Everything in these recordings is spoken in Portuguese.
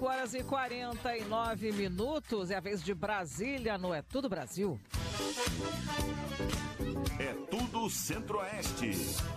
5h49. É a vez de Brasília no É Tudo Brasil. É Tudo Centro-Oeste.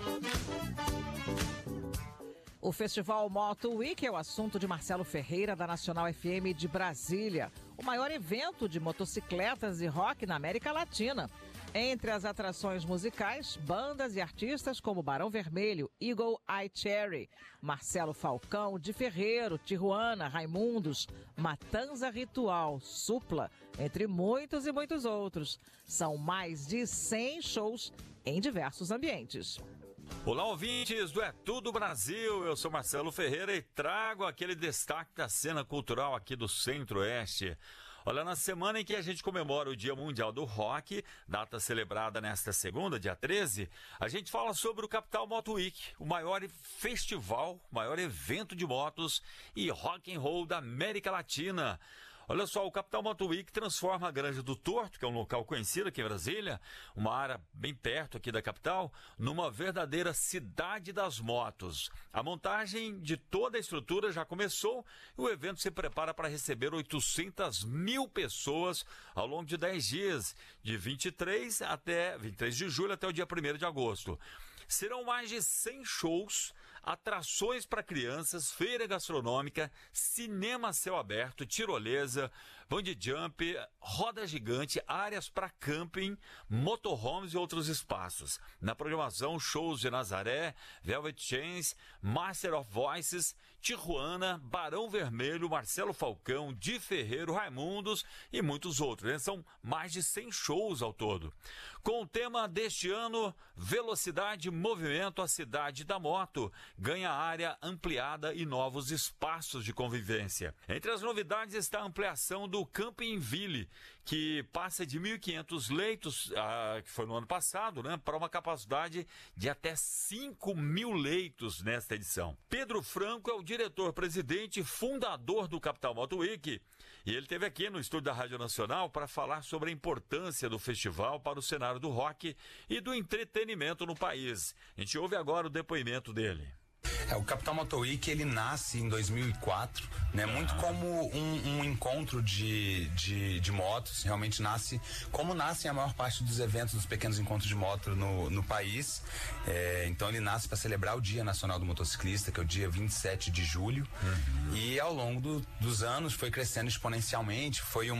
O Festival Moto Week é o assunto de Marcelo Ferreira, da Nacional FM de Brasília. O maior evento de motocicletas e rock na América Latina. Entre as atrações musicais, bandas e artistas como Barão Vermelho, Eagle Eye Cherry, Marcelo Falcão, Di Ferreiro, Tijuana, Raimundos, Matanza Ritual, Supla, entre muitos e muitos outros. São mais de 100 shows em diversos ambientes. Olá, ouvintes do É Tudo Brasil, eu sou Marcelo Ferreira e trago aquele destaque da cena cultural aqui do Centro-Oeste. Olha, na semana em que a gente comemora o Dia Mundial do Rock, data celebrada nesta segunda, dia 13, a gente fala sobre o Capital Moto Week, o maior festival, o maior evento de motos e rock and roll da América Latina. Olha só, o Capital Moto Week transforma a Granja do Torto, que é um local conhecido aqui em Brasília, uma área bem perto aqui da capital, numa verdadeira cidade das motos. A montagem de toda a estrutura já começou e o evento se prepara para receber 800 mil pessoas ao longo de 10 dias, de 23 de julho até o dia 1º de agosto. Serão mais de 100 shows, atrações para crianças, feira gastronômica, cinema a céu aberto, tirolesa, bungee jump, roda gigante, áreas para camping, motorhomes e outros espaços. Na programação, shows de Nazaré, Velvet Chains, Master of Voices, Tijuana, Barão Vermelho, Marcelo Falcão, Di Ferreiro, Raimundos e muitos outros, né? São mais de 100 shows ao todo. Com o tema deste ano, Velocidade, Movimento, a Cidade da Moto, ganha área ampliada e novos espaços de convivência. Entre as novidades está a ampliação do Camping Ville, que passa de 1.500 leitos, que foi no ano passado, né, para uma capacidade de até 5.000 leitos nesta edição. Pedro Franco é o diretor-presidente e fundador do Capital Moto Week, e ele esteve aqui no estúdio da Rádio Nacional para falar sobre a importância do festival para o cenário do rock e do entretenimento no país. A gente ouve agora o depoimento dele. O Capital Moto Week, ele nasce em 2004, né? Muito como um encontro de motos, realmente nasce, como nascem a maior parte dos eventos, dos pequenos encontros de moto no país. Então ele nasce para celebrar o Dia Nacional do Motociclista, que é o dia 27 de julho. E ao longo dos anos foi crescendo exponencialmente, foi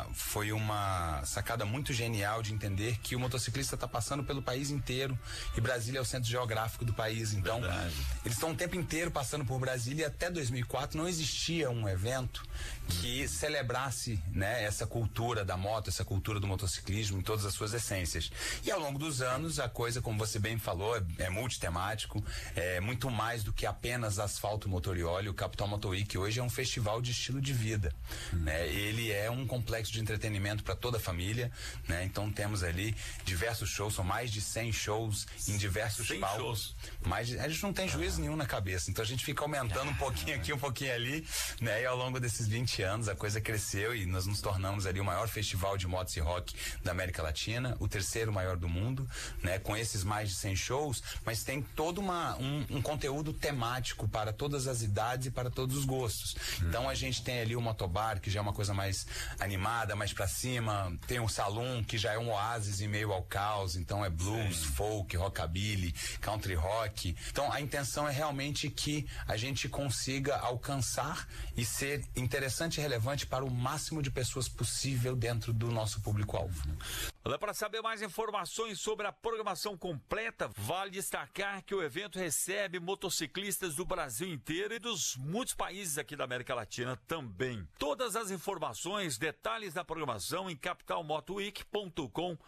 uma sacada muito genial de entender que o motociclista está passando pelo país inteiro e Brasília é o centro geográfico do país, então eles estão o tempo inteiro passando por Brasília. E até 2004 não existia um evento que celebrasse, né, essa cultura da moto, essa cultura do motociclismo em todas as suas essências. E ao longo dos anos a coisa, como você bem falou, é multitemático, é muito mais do que apenas asfalto, motor e óleo. O Capital Moto Week hoje é um festival de estilo de vida, né? Ele é um complexo de entretenimento para toda a família, né? Então temos ali diversos shows, são mais de 100 shows em diversos palcos. A gente não tem juízo nenhum na cabeça, então a gente fica aumentando um pouquinho aqui, um pouquinho ali, né? E ao longo desses 20 anos a coisa cresceu e nós nos tornamos ali o maior festival de motos e rock da América Latina, o terceiro maior do mundo, né? Com esses mais de 100 shows, mas tem todo um conteúdo temático para todas as idades e para todos os gostos. Então a gente tem ali o motobar, que já é uma coisa mais animada, mais pra cima, tem o salão, que já é um oásis em meio ao caos, então é blues, folk, rockabilly, country rock. Então a intenção é realmente que a gente consiga alcançar e ser interessante e relevante para o máximo de pessoas possível dentro do nosso público-alvo. Para saber mais informações sobre a programação completa, vale destacar que o evento recebe motociclistas do Brasil inteiro e dos muitos países aqui da América Latina também. Todas as informações, detalhes da programação em capitalmotoweek.com.br.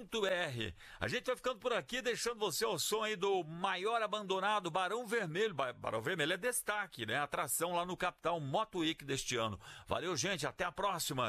A gente vai ficando por aqui, deixando você ao som aí do maior abandonado, Barão Vermelho. Barão Vermelho é destaque, né? Atração lá no Capital Moto Week deste ano. Valeu, gente, até a próxima.